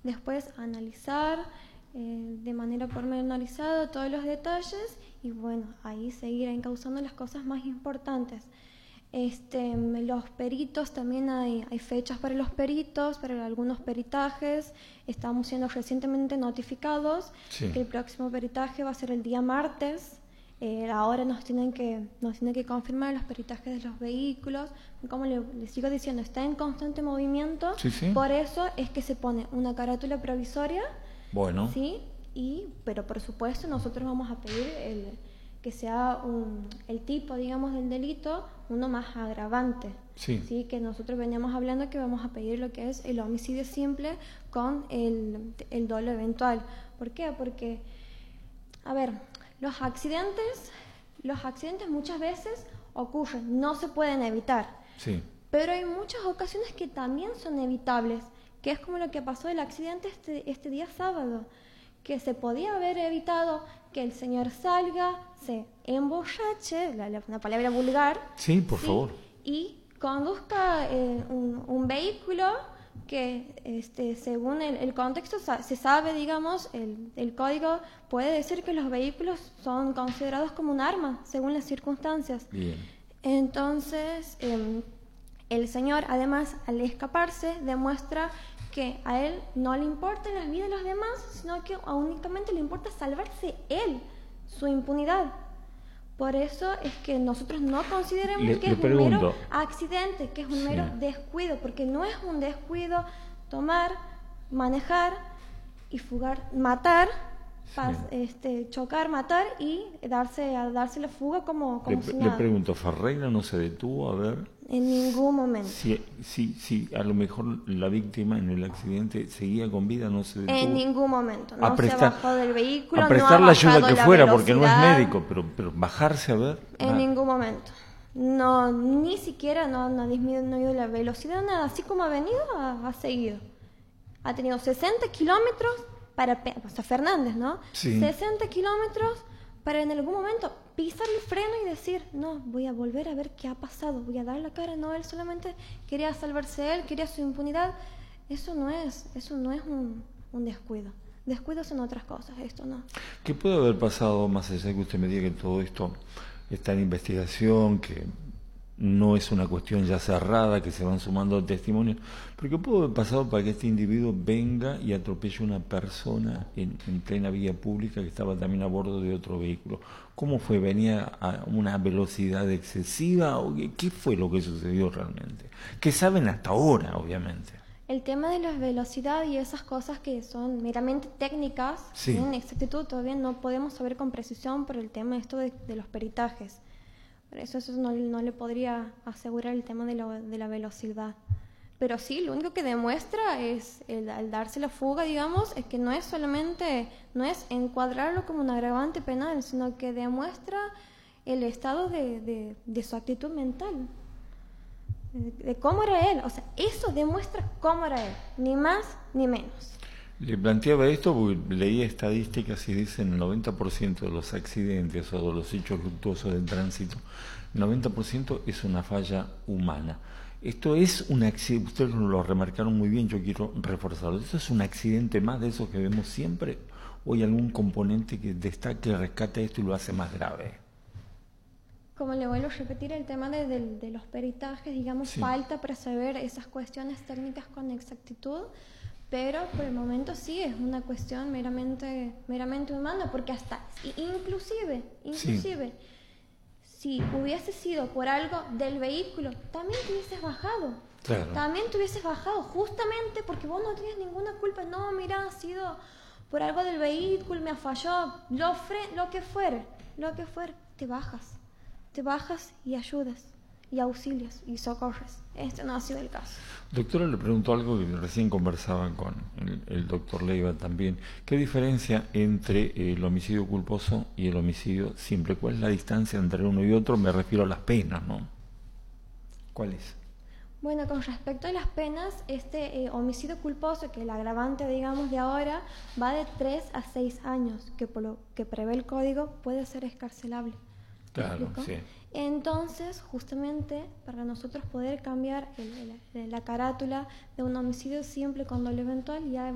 después analizar de manera pormenorizada todos los detalles y bueno, ahí seguir encauzando las cosas más importantes. Los peritos, también hay fechas para los peritos, para algunos peritajes. Estamos siendo recientemente notificados que el próximo peritaje va a ser el día martes. Ahora nos tienen que confirmar los peritajes de los vehículos. Como les sigo diciendo, está en constante movimiento. Por eso es que se pone una carátula provisoria. Bueno. ¿Sí? Pero por supuesto nosotros vamos a pedir que sea el tipo, digamos, del delito, uno más agravante. ¿Sí? Que nosotros veníamos hablando que vamos a pedir lo que es el homicidio simple con el dolo eventual. ¿Por qué? Porque, a ver, los accidentes muchas veces ocurren, no se pueden evitar. Sí. Pero hay muchas ocasiones que también son evitables, que es como lo que pasó el accidente este día sábado, que se podía haber evitado que el señor salga, se emborrache, una palabra vulgar, sí, por favor, y conduzca un vehículo que según el contexto se sabe, digamos, el código puede decir que los vehículos son considerados como un arma según las circunstancias. Bien. Entonces el señor, además, al escaparse, demuestra que a él no le importan las vidas de los demás, sino que únicamente le importa salvarse él, su impunidad. Por eso es que nosotros no consideremos que es un mero accidente, que es un mero descuido, porque no es un descuido tomar, manejar y fugar, matar, chocar, matar y darse la fuga como si nada. Le pregunto, ¿Ferreira no se detuvo a ver? En ningún momento. Si a lo mejor la víctima en el accidente seguía con vida, no se detuvo. En ningún momento. No se bajó del vehículo, a prestar la ayuda que fuera, velocidad, porque no es médico, pero bajarse a ver. En ningún momento. No, ni siquiera no ha disminuido la velocidad, nada. Así como ha venido, ha seguido. Ha tenido 60 kilómetros Fernández, ¿no? Sí. 60 kilómetros para en algún momento pisar el freno y decir, no, voy a volver a ver qué ha pasado, voy a dar la cara. No, él solamente quería salvarse él, quería su impunidad. Eso no es un descuido. Descuidos son otras cosas, esto no. ¿Qué puede haber pasado, más allá de que usted me diga que todo esto está en investigación, que no es una cuestión ya cerrada, que se van sumando testimonios, pero qué puede haber pasado para que este individuo venga y atropelle a una persona en plena vía pública que estaba también a bordo de otro vehículo? ¿Cómo fue? ¿Venía a una velocidad excesiva? ¿O qué fue lo que sucedió realmente? ¿Qué saben hasta ahora, obviamente? El tema de la velocidad y esas cosas que son meramente técnicas, en exactitud todavía no podemos saber con precisión por el tema de los peritajes. Por eso no le podría asegurar el tema de la velocidad. Pero sí, lo único que demuestra es, al darse la fuga, digamos, es que no es encuadrarlo como un agravante penal, sino que demuestra el estado de su actitud mental, de cómo era él. O sea, eso demuestra cómo era él, ni más ni menos. Le planteaba esto porque leía estadísticas y dicen el 90% de los accidentes o de los hechos luctuosos del tránsito, el 90% es una falla humana. Esto es un accidente, ustedes lo remarcaron muy bien, yo quiero reforzarlo. ¿Esto es un accidente más de esos que vemos siempre? ¿O hay algún componente que destaque, rescate esto y lo hace más grave? Como le vuelvo a repetir, el tema de los peritajes, digamos, falta para saber esas cuestiones técnicas con exactitud. Pero por el momento sí es una cuestión meramente humana, porque hasta inclusive si hubiese sido por algo del vehículo, también te hubieses bajado. Claro. También te hubieses bajado, justamente porque vos no tenías ninguna culpa. No, mira, ha sido por algo del vehículo, me falló, lo que fuere, te bajas y ayudas y auxilias y socorres. Este no ha sido el caso. Doctora, le pregunto algo que recién conversaba con el doctor Leiva también. ¿Qué diferencia entre el homicidio culposo y el homicidio simple? ¿Cuál es la distancia entre uno y otro? Me refiero a las penas, ¿no? ¿Cuál es? Bueno, con respecto a las penas, homicidio culposo, que el agravante, digamos, de ahora, va de 3 a 6 años, que por lo que prevé el código puede ser excarcelable. Claro, sí. Entonces, justamente, para nosotros poder cambiar la carátula de un homicidio simple con dolo eventual, ya